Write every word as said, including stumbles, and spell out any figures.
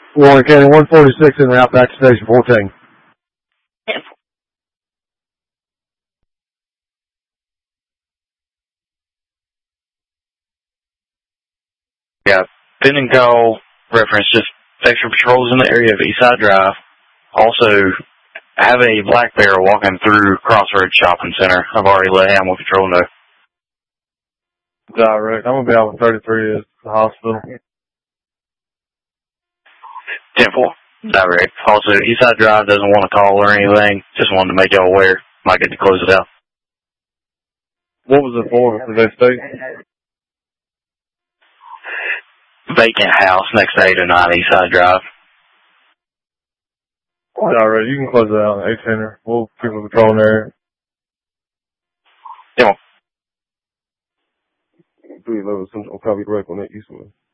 Warren County one forty-six en route back to Station fourteen. Yeah, pending call reference just extra patrols in the area of Eastside Drive. Also, have a black bear walking through Crossroads Shopping Center. I've already let Animal Control know. Direct. I'm gonna be out with thirty-three at the hospital. ten four. Direct. Also, Eastside Drive doesn't want to call or anything. Just wanted to make y'all aware. Might get to close it out. What was it for? Did they state? Vacant house next to eight oh nine Eastside Drive. Direct. You can close it out in eight center. We'll keep a patrol in there. Yeah. three eleven Central, copy direct on that east one.